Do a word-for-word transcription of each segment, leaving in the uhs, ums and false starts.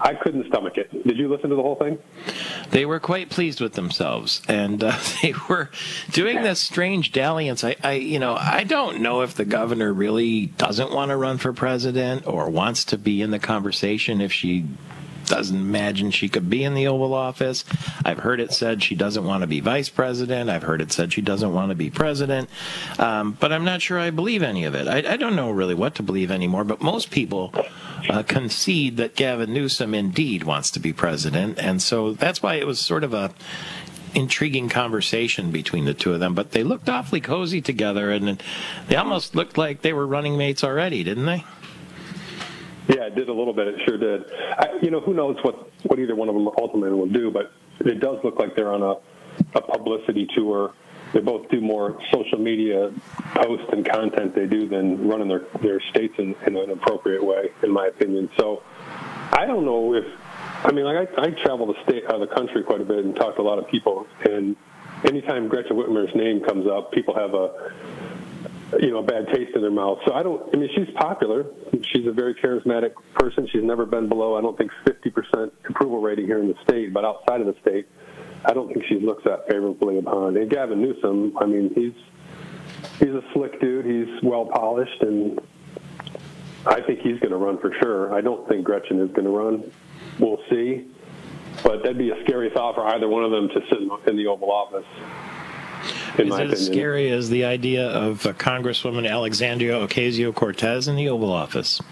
I couldn't stomach it. Did you listen to the whole thing? They were quite pleased with themselves, and uh, they were doing this strange dalliance. I, I, you know, I don't know if the governor really doesn't want to run for president or wants to be in the conversation if she doesn't imagine she could be in the Oval Office. I've heard it said she doesn't want to be vice president. I've heard it said she doesn't want to be president. Um, but I'm not sure I believe any of it. I, I don't know really what to believe anymore, but most people uh, concede that Gavin Newsom indeed wants to be president. And so that's why it was sort of a intriguing conversation between the two of them. But they looked awfully cozy together, and they almost looked like they were running mates already, didn't they? Yeah, it did a little bit. It sure did. I, you know, who knows what, what either one of them ultimately will do, but it does look like they're on a, a publicity tour. They both do more social media posts and content they do than running their, their states in, in an appropriate way, in my opinion. So I don't know if, I mean, like I, I travel the state, uh, the country quite a bit and talk to a lot of people, and anytime Gretchen Whitmer's name comes up, people have a, you know, a bad taste in their mouth. So I don't, I mean, she's popular. She's a very charismatic person. She's never been below, I don't think, fifty percent approval rating here in the state, but outside of the state, I don't think she looks that favorably upon. And Gavin Newsom, I mean, he's, he's a slick dude. He's well polished, and I think he's going to run for sure. I don't think Gretchen is going to run. We'll see. But that'd be a scary thought for either one of them to sit in the Oval Office. Is it as scary as the idea of uh, Congresswoman Alexandria Ocasio-Cortez in the Oval Office?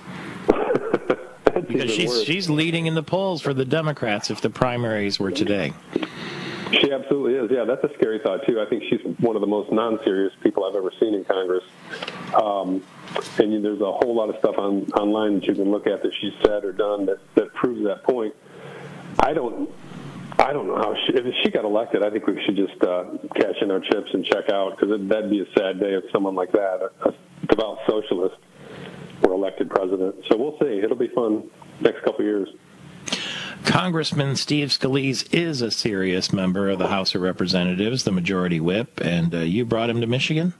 Because she's, she's leading in the polls for the Democrats if the primaries were today. She absolutely is. Yeah, that's a scary thought, too. I think she's one of the most non-serious people I've ever seen in Congress. Um, and there's a whole lot of stuff on online that you can look at that she's said or done that, that proves that point. I don't... I don't know how she, if she got elected, I think we should just uh, cash in our chips and check out, because that'd be a sad day if someone like that, a, a devout socialist, were elected president. So we'll see. It'll be fun next couple of years. Congressman Steve Scalise is a serious member of the House of Representatives, the majority whip, and uh, you brought him to Michigan?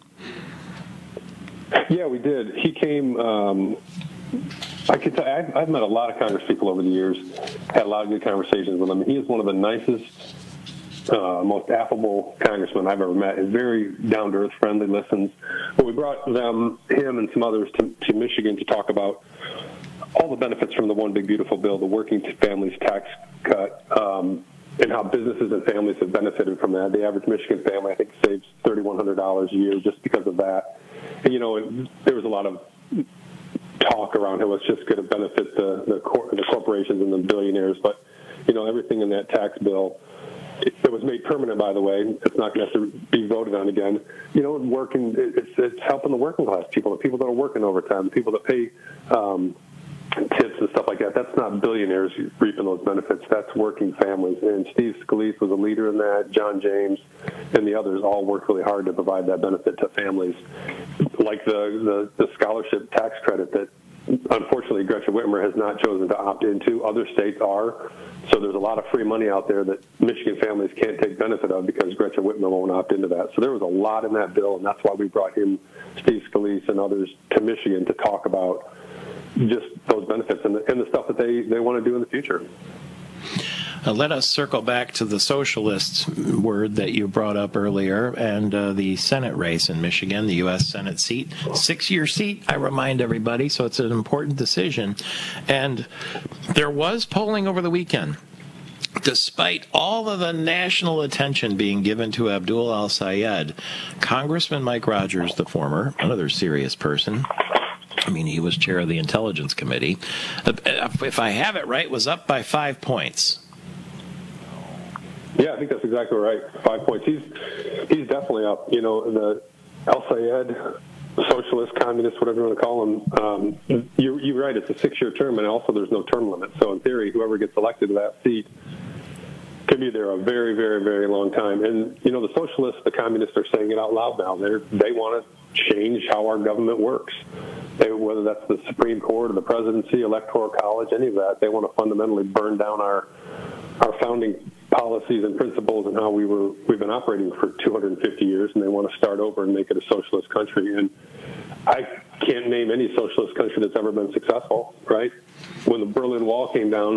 Yeah, we did. He came... Um, I could tell, I've, I've met a lot of Congress people over the years, had a lot of good conversations with him. He is one of the nicest, uh, most affable congressmen I've ever met. He's very down-to-earth, friendly, listens. But we brought them, him and some others to, to Michigan to talk about all the benefits from the One Big Beautiful Bill, the working families tax cut, um, and how businesses and families have benefited from that. The average Michigan family, I think, saves three thousand one hundred dollars a year just because of that. And, you know, it, there was a lot of talk around how it's just going to benefit the the, cor- the corporations and the billionaires, but you know everything in that tax bill it, it was made permanent. By the way, it's not going to have to be voted on again. You know, working it's it's helping the working class people, the people that are working overtime, the people that pay um, tips and stuff like that. That's not billionaires reaping those benefits. That's working families. And Steve Scalise was a leader in that. John James and the others all worked really hard to provide that benefit to families, like the, the, the scholarship tax credit that, unfortunately, Gretchen Whitmer has not chosen to opt into. Other states are. So there's a lot of free money out there that Michigan families can't take benefit of because Gretchen Whitmer won't opt into that. So there was a lot in that bill, and that's why we brought him, Steve Scalise, and others to Michigan to talk about just those benefits and the, and the stuff that they, they want to do in the future. Uh, let us circle back to the socialist word that you brought up earlier and uh, the Senate race in Michigan, the U S Senate seat. Six-year seat, I remind everybody, so it's an important decision. And there was polling over the weekend. Despite all of the national attention being given to Abdul al-Sayed, Congressman Mike Rogers, the former, another serious person, I mean, he was chair of the Intelligence Committee, if I have it right, was up by five points. Yeah, I think that's exactly right. Five points. He's he's definitely up. You know, the al-Sayed, socialist, communist, whatever you want to call him, um, you're, you're right, it's a six-year term, and also there's no term limit. So in theory, whoever gets elected to that seat could be there a very, very, very long time. And, you know, the socialists, the communists are saying it out loud now. They're, they want to change how our government works. They, whether that's the Supreme Court or the presidency, electoral college, any of that, they want to fundamentally burn down our our founding policies and principles and how we were we've been operating for two hundred fifty years, and they want to start over and make it a socialist country. And I can't name any socialist country that's ever been successful, right? When the Berlin Wall came down,